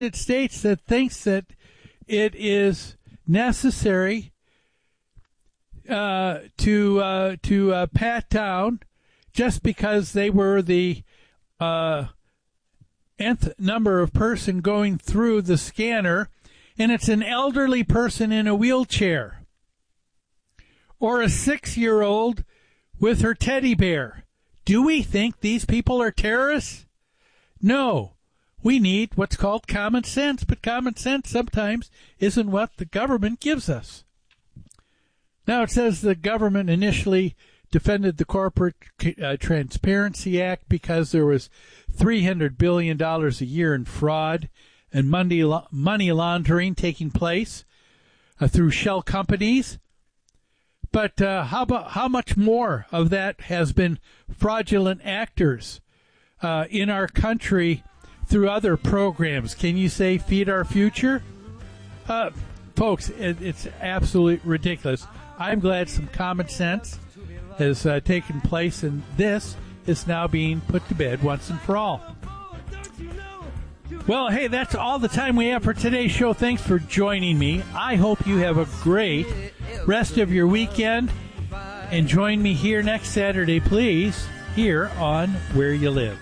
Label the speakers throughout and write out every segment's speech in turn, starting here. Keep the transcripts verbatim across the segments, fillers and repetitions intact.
Speaker 1: States that thinks that it is necessary uh, to uh, to uh, pat down just because they were the uh, nth number of person going through the scanner, and it's an elderly person in a wheelchair or a six-year-old with her teddy bear. Do we think these people are terrorists? No. We need what's called common sense, but common sense sometimes isn't what the government gives us. Now, it says the government initially defended the Corporate uh, Transparency Act because there was three hundred billion dollars a year in fraud and money, la- money laundering taking place uh, through shell companies. But uh, how about how much more of that has been fraudulent actors uh, in our country through other programs? Can you say Feed Our Future? Uh, folks, it, it's absolutely ridiculous. I'm glad some common sense has uh, taken place, and this is now being put to bed once and for all. Well, hey, that's all the time we have for today's show. Thanks for joining me. I hope you have a great rest of your weekend. And join me here next Saturday, please, here on Where You Live.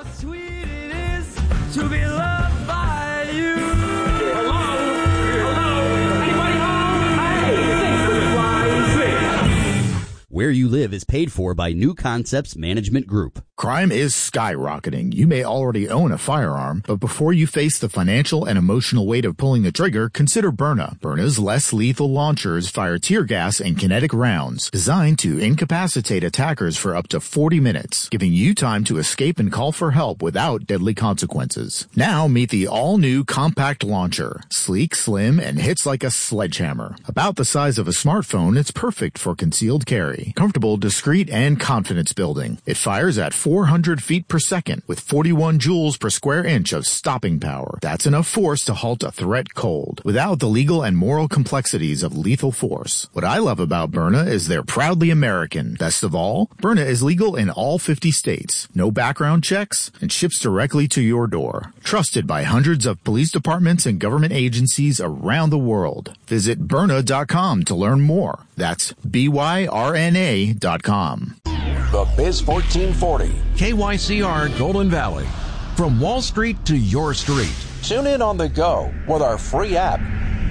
Speaker 1: To be loved by you. Hello? Hello? Anybody home? Hey, thanks for flying.
Speaker 2: Where You Live is paid for by New Concepts Management Group.
Speaker 3: Crime is skyrocketing. You may already own a firearm, but before you face the financial and emotional weight of pulling the trigger, consider Byrna. Byrna's less lethal launchers fire tear gas and kinetic rounds designed to incapacitate attackers for up to forty minutes, giving you time to escape and call for help without deadly consequences. Now meet the all-new compact launcher. Sleek, slim, and hits like a sledgehammer. About the size of a smartphone, it's perfect for concealed carry. Comfortable, discreet, and confidence building. It fires at four hundred feet per second with forty-one joules per square inch of stopping power. That's enough force to halt a threat cold, without the legal and moral complexities of lethal force. What I love about Byrna is they're proudly American. Best of all, Byrna is legal in all fifty states, no background checks, and ships directly to your door. Trusted by hundreds of police departments and government agencies around the world. Visit Byrna dot com to learn more. That's B Y R N A dot com.
Speaker 4: The Biz fourteen forty.
Speaker 5: K Y C R Golden Valley. From Wall Street to your street.
Speaker 4: Tune in on the go with our free app.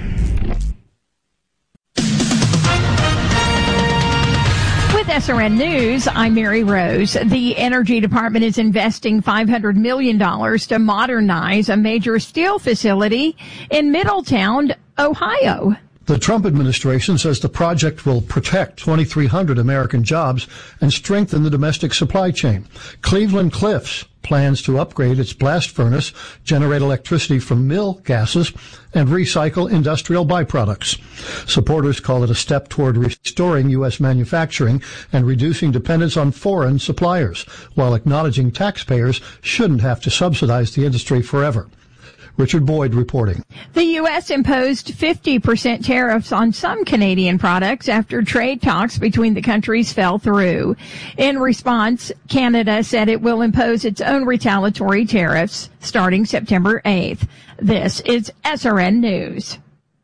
Speaker 6: With S R N News, I'm Mary Rose. The Energy Department is investing five hundred million dollars to modernize a major steel facility in Middletown, Ohio.
Speaker 7: The Trump administration says the project will protect twenty-three hundred American jobs and strengthen the domestic supply chain. Cleveland Cliffs plans to upgrade its blast furnace, generate electricity from mill gases, and recycle industrial byproducts. Supporters call it a step toward restoring U S manufacturing and reducing dependence on foreign suppliers, while acknowledging taxpayers shouldn't have to subsidize the industry forever. Richard Boyd reporting.
Speaker 6: The U S imposed fifty percent tariffs on some Canadian products after trade talks between the countries fell through. In response, Canada said it will impose its own retaliatory tariffs starting September eighth. This is S R N News.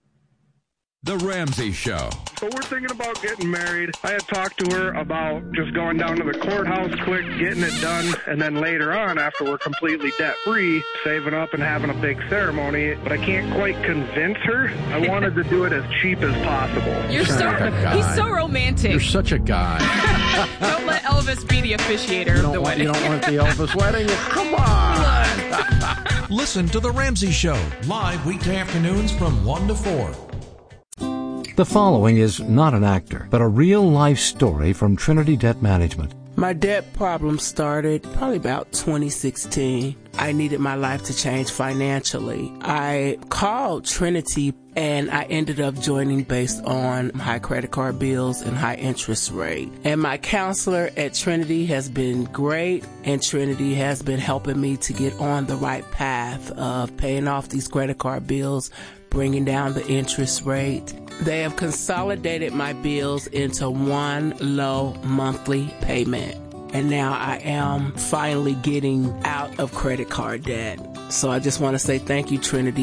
Speaker 5: The Ramsey Show.
Speaker 8: So we're thinking about getting married. I had talked to her about just going down to the courthouse quick, getting it done, and then later on, after we're completely debt-free, saving up and having a big ceremony. But I can't quite convince her. I wanted to do it as cheap as possible.
Speaker 9: You're so, he's so romantic.
Speaker 5: You're such a guy.
Speaker 9: Don't let Elvis be the officiator of the
Speaker 5: want,
Speaker 9: wedding.
Speaker 5: You don't want the Elvis wedding? Come on. Listen to The Ramsey Show, live weekday afternoons from one to four.
Speaker 10: The following is not an actor, but a real-life story from Trinity Debt Management.
Speaker 11: My debt problem started probably about twenty sixteen. I needed my life to change financially. I called Trinity and I ended up joining based on high credit card bills and high interest rate. And my counselor at Trinity has been great, and Trinity has been helping me to get on the right path of paying off these credit card bills, bringing down the interest rate. They have consolidated my bills into one low monthly payment. And now I am finally getting out of credit card debt. So I just want to say thank you, Trinity.